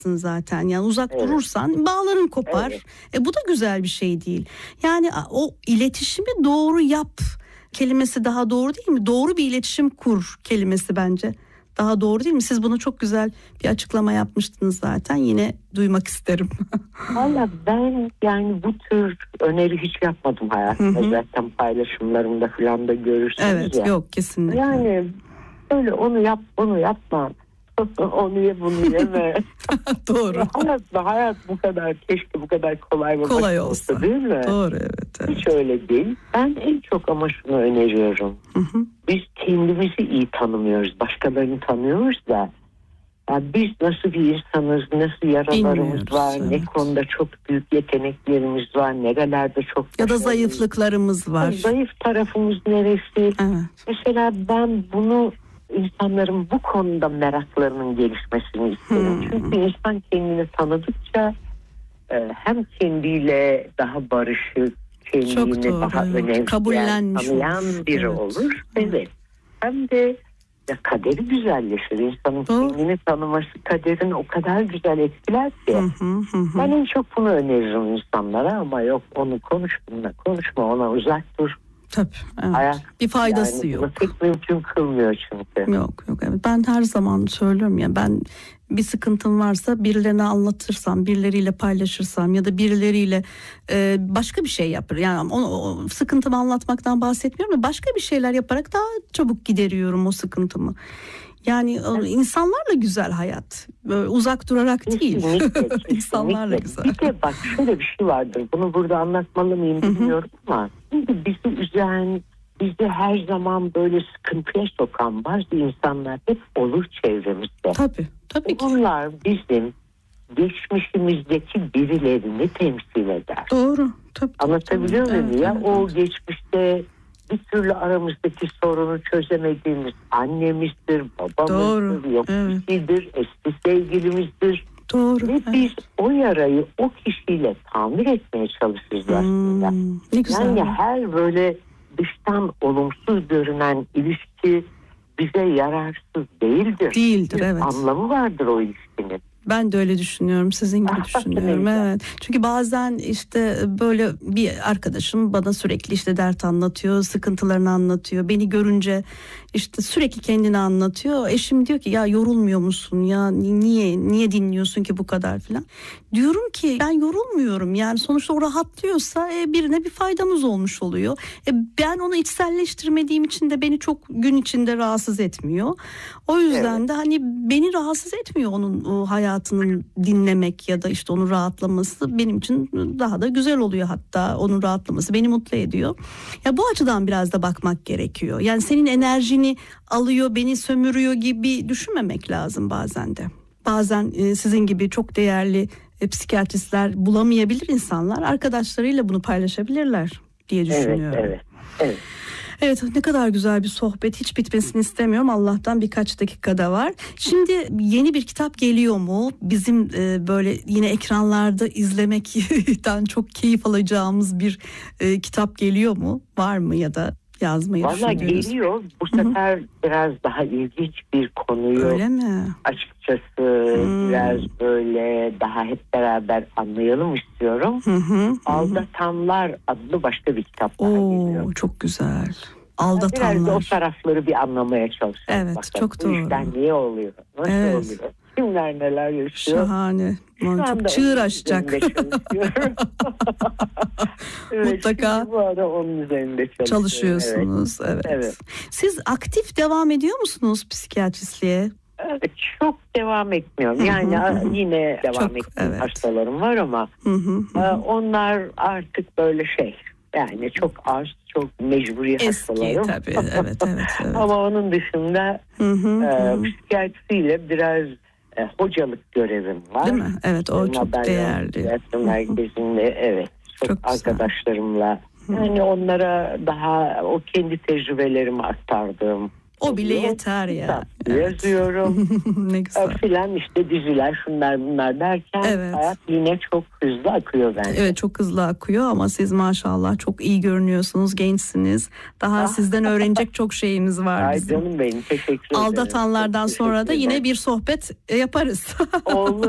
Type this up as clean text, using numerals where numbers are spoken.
zaten. Yani uzak durursan bağların kopar. Bu da güzel bir şey değil. Yani o iletişimi doğru yap kelimesi daha doğru değil mi? Doğru bir iletişim kur kelimesi bence daha doğru değil mi? Siz bunu çok güzel bir açıklama yapmıştınız zaten. Yine duymak isterim. Valla ben yani bu tür öneri hiç yapmadım hayatımda. Zaten paylaşımlarımda falan da görürsünüz evet, yok kesinlikle. Yani böyle onu yap, bunu yapma. Onu ye, bunu yeme. Doğru. Hayat bu kadar, keşke bu kadar kolay olsa değil mi? Doğru, evet. Hiç öyle değil. Ben en çok ama şunu öneriyorum. Biz kendimizi iyi tanımıyoruz. Başkalarını tanıyoruz da. Yani biz nasıl bir insanız, nasıl yaralarımız var, ne konuda çok büyük yeteneklerimiz var, nerelerde çok ya da zayıflıklarımız var. Zayıf tarafımız neresi? Evet. Mesela ben bunu insanların bu konuda meraklarının gelişmesini isterim. Çünkü insan kendini tanıdıkça hem kendiyle daha barışık, kendini daha önemseyen, tanıyan biri olur. Evet. Hem de kaderi güzelleşir. İnsanın kendini tanıması kaderini o kadar güzel etkiler ki. Ben en çok bunu öneririm insanlara ama yok onu konuş bununla konuşma, ona uzak dur. Tabii. Evet. Bir faydası yok. Bunu pek mümkün kılmıyor çünkü. Yok evet. Ben her zaman söylüyorum ya, ben bir sıkıntım varsa birilerine anlatırsam, birileriyle paylaşırsam ya da birileriyle başka bir şey yapar. Yani o sıkıntımı anlatmaktan bahsetmiyorum da başka bir şeyler yaparak daha çabuk gideriyorum o sıkıntımı. Yani insanlarla güzel hayat. Böyle uzak durarak değil. Kesinlikle. İnsanlarla güzel. Bir de bak şöyle bir şey vardır. Bunu burada anlatmalı mıyım bilmiyorum ama şimdi bizi üzen, bizi her zaman böyle sıkıntıya sokan bazı insanlar hep olur çevremizde. Tabii ki. Bunlar bizim geçmişimizdeki birilerini temsil eder. Doğru. Anlatabiliyor muyum ya? Evet. O geçmişte bir türlü aramızdaki sorunu çözemediğimiz annemizdir, babamızdır, yok kişidir, eski sevgilimizdir. Doğru. Ve biz o yarayı o kişiyle tamir etmeye çalışırız aslında. Ne güzel. Yani her böyle dıştan olumsuz görünen ilişki bize yararsız değildir. Değildir, evet. Anlamı vardır o ilişkinin. Ben de öyle düşünüyorum. Sizin gibi düşünüyorum. Evet. Çünkü bazen işte böyle bir arkadaşım bana sürekli işte dert anlatıyor, sıkıntılarını anlatıyor. Beni görünce işte sürekli kendini anlatıyor. Eşim diyor ki ya yorulmuyor musun? Ya niye dinliyorsun ki bu kadar filan? Diyorum ki ben yorulmuyorum. Yani sonuçta o rahatlıyorsa birine bir faydamız olmuş oluyor. Ben onu içselleştirmediğim için de beni çok gün içinde rahatsız etmiyor. O yüzden de hani beni rahatsız etmiyor onun o hayatının dinlemek ya da işte onun rahatlaması benim için daha da güzel oluyor, hatta onun rahatlaması beni mutlu ediyor. Ya bu açıdan biraz da bakmak gerekiyor. Yani senin enerjini alıyor, beni sömürüyor gibi düşünmemek lazım bazen de. Bazen sizin gibi çok değerli psikiyatristler bulamayabilir insanlar. Arkadaşlarıyla bunu paylaşabilirler diye düşünüyorum. Evet, ne kadar güzel bir sohbet. Hiç bitmesini istemiyorum. Allah'tan birkaç dakikada var. Şimdi yeni bir kitap geliyor mu? Bizim böyle yine ekranlarda izlemekten çok keyif alacağımız bir kitap geliyor mu? Var mı ya da yazmayı düşünüyoruz? Valla geliyor. Bu sefer biraz daha ilginç bir konuyu. Öyle mi? Açıkçası biraz böyle daha hep beraber anlayalım istiyorum. Aldatanlar adlı başka bir kitap daha geliyor. Çok güzel. Aldatanlar. Biraz da o tarafları bir anlamaya çalışalım. Evet, bakalım. çok doğru. Bu işler niye oluyor? Nasıl oluyor? Kimler neler yaşıyor? Şahane. Çok çığır açacak. Mutlaka bu ara onun üzerinde çalışıyorsunuz. Evet. Siz aktif devam ediyor musunuz psikiyatristliğe? Çok devam etmiyorum. Yani yine devam ettiğim hastalarım var ama onlar artık böyle yani çok az, çok mecburi hastalarım. Tabii. Evet. Ama onun dışında psikiyatriyle biraz hocalık görevim var. Değil mi? Evet, o çok değerli. Psikiyatri merkezinde çok arkadaşlarımla yani onlara daha o kendi tecrübelerimi aktardığım. O bile yeter ya. Yazıyorum. Ne güzel. Filan işte diziler şunlar bunlar derken hayat yine çok hızlı akıyor bence. Evet, çok hızlı akıyor ama siz maşallah çok iyi görünüyorsunuz, gençsiniz. Daha sizden öğrenecek çok şeyimiz var bizim. Ay canım benim, teşekkür ederim. Aldatanlardan sonra da yine bir sohbet yaparız. Olur.